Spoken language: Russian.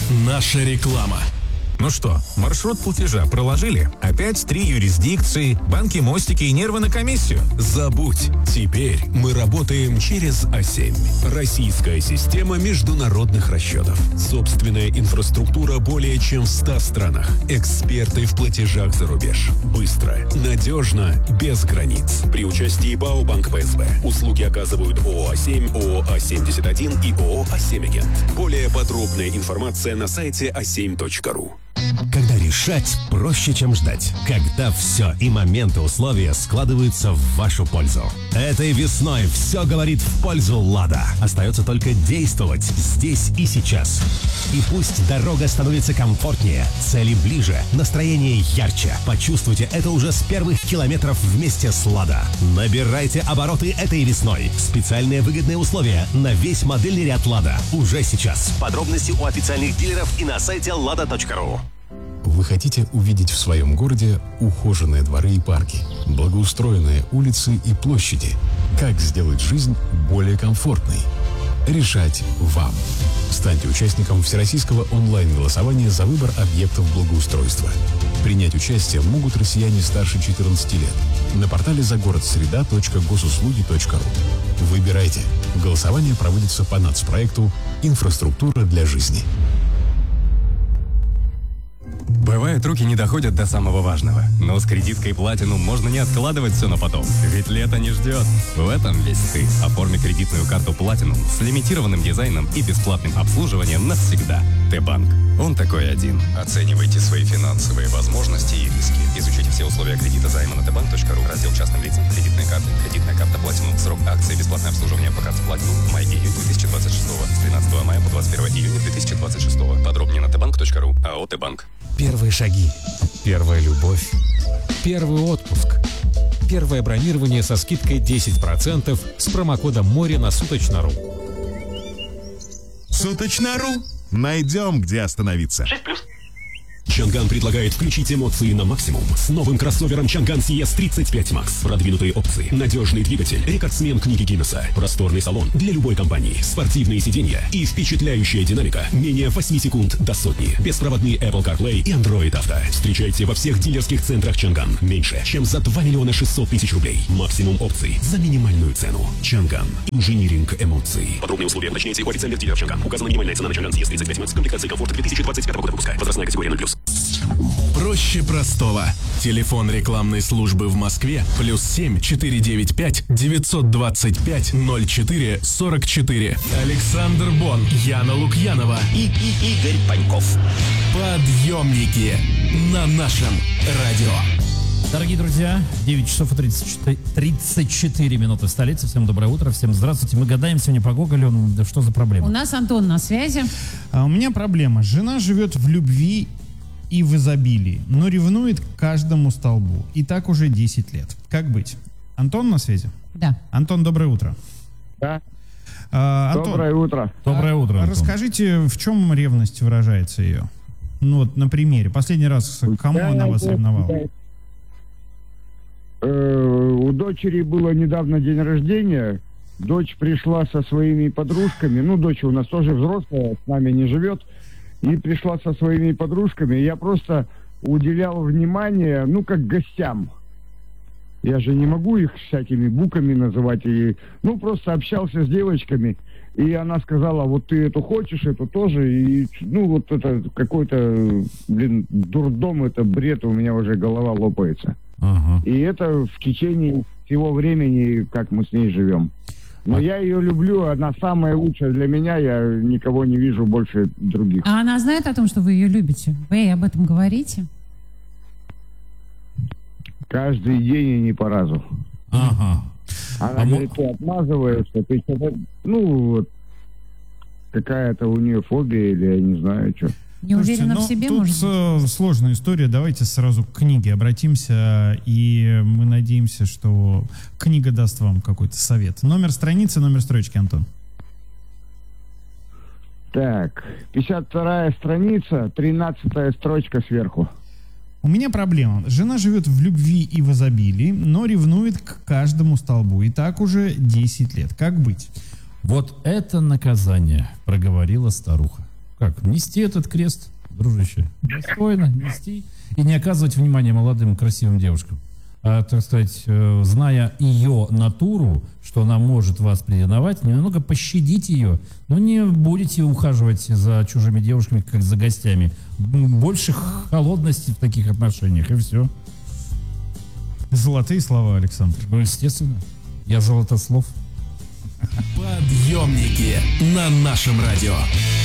Наша реклама. Ну что, маршрут платежа проложили? Опять 3 юрисдикции, банки, мостики и нервы на комиссию? Забудь. Теперь мы работаем через А7. Российская система международных расчетов. Собственная инфраструктура более чем в 100 странах. Эксперты в платежах за рубеж. Быстро, надежно, без границ. При участии ПАО Банк ПСБ. Услуги оказывают ООО А7, ООО А71 и ООО А7 Агент. Более подробная информация на сайте a7.ru. Когда решать проще, чем ждать. Когда все и моменты условия складываются в вашу пользу. Этой весной все говорит в пользу «Лада». Остается только действовать здесь и сейчас. И пусть дорога становится комфортнее, цели ближе, настроение ярче. Почувствуйте это уже с первых километров вместе с «Лада». Набирайте обороты этой весной. Специальные выгодные условия на весь модельный ряд «Лада» уже сейчас. Подробности у официальных дилеров и на сайте lada.ru. Вы хотите увидеть в своем городе ухоженные дворы и парки, благоустроенные улицы и площади? Как сделать жизнь более комфортной? Решать вам. Станьте участником всероссийского онлайн-голосования за выбор объектов благоустройства. Принять участие могут россияне старше 14 лет на портале загородсреда.госуслуги.ру. Выбирайте. Голосование проводится по нацпроекту «Инфраструктура для жизни». Бывает, руки не доходят до самого важного. Но с кредиткой Platinum можно не откладывать все на потом. Ведь лето не ждет. В этом весь ты. Оформи кредитную карту Platinum с лимитированным дизайном и бесплатным обслуживанием навсегда. Т-банк. Он такой один. Оценивайте свои финансовые возможности и риски. Изучите все условия кредита займа на tbank.ru. Раздел частным лицам. Кредитные карты. Кредитная карта Platinum. Срок акции. Бесплатное обслуживание по карте Platinum. Май-июнь 2026. С 13 мая по 21 июня 2026. Подробнее на tbank.ru. АО Т-банк. Первые шаги. Первая любовь. Первый отпуск. Первое бронирование со скидкой 10% с промокодом «Море» на Суточно.ру. Суточно.ру. Найдем, где остановиться. 6+. Чанган предлагает включить эмоции на максимум с новым кроссовером Чанган CS 35 Max. Продвинутые опции, надежный двигатель, рекордсмен книги Гиннесса, просторный салон для любой компании, спортивные сиденья и впечатляющая динамика. Менее 8 секунд до сотни. Беспроводный Apple CarPlay и Android Auto. Встречайте во всех дилерских центрах Чанган. Меньше, чем за 2 600 000 рублей. Максимум опций за минимальную цену. Чанган. Инжиниринг эмоций. Подробные условия уточняйте у официальных дилеров Чанган. Указана минимальная цена на Чанган CS 35 Max. Комплектация комфорта 2025 года выпуска. Возрастная категория 0+. Проще простого. Телефон рекламной службы в Москве +7 495 925 04 44. Александр Бон, Яна Лукьянова и Игорь Паньков. Подъемники на нашем радио. Дорогие друзья, 9 часов и 34 минуты в столице. Всем доброе утро, всем здравствуйте. Мы гадаем сегодня по Гоголю, что за проблема? У нас Антон на связи. У меня проблема. Жена живет в любви и в изобилии, но ревнует к каждому столбу. И так уже 10 лет. Как быть? Антон на связи? Да. Антон, доброе утро. Да. Антон, доброе утро. Доброе утро, Антон. Расскажите, в чем ревность выражается ее? Ну вот на примере. Последний раз кому она вас ревновала? У дочери было недавно день рождения. Дочь пришла со своими подружками. Ну, дочь у нас тоже взрослая, с нами не живет. И пришла со своими подружками. Я просто уделял внимание, ну, как гостям. Я же не могу их всякими буквами называть. И, ну, просто общался с девочками. И она сказала, вот ты эту хочешь, эту тоже. И, ну, вот это какой-то, дурдом, это бред, у меня уже голова лопается. Ага. И это в течение всего времени, как мы с ней живем. Но я ее люблю, она самая лучшая для меня, я никого не вижу больше других. А она знает о том, что вы ее любите? Вы ей об этом говорите? Каждый день и не по разу. Ага. Она говорит, ты отмазываешься, ты что-то, ну, вот, какая-то у нее фобия или я не знаю, что. Не уверена в себе, тут может быть? Сложная история. Давайте сразу к книге обратимся, и мы надеемся, что книга даст вам какой-то совет. Номер страницы, номер строчки, Антон. Так, 52-я страница, 13-я строчка сверху. У меня проблема. Жена живет в любви и в изобилии, но ревнует к каждому столбу. И так уже 10 лет. Как быть? Вот это наказание, проговорила старуха. как, нести этот крест, дружище. Достойно нести и не оказывать внимания молодым красивым девушкам. А, так сказать, зная ее натуру, что она может вас предавать, немного пощадить ее, но не будете ухаживать за чужими девушками, как за гостями. Больше холодности в таких отношениях, и все. Золотые слова, Александр. Ну, естественно. Я золотослов. Подъемники на нашем радио.